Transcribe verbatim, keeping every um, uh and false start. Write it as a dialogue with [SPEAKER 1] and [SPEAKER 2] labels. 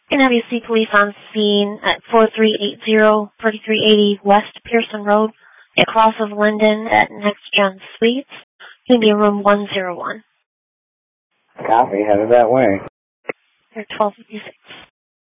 [SPEAKER 1] Can have you see police on scene at four three eight zero, forty-three eighty West Pearson Road, across of Linden at Next Gen Suites. Can be room one oh one.
[SPEAKER 2] Copy, headed that way.
[SPEAKER 1] They're twelve fifty-six.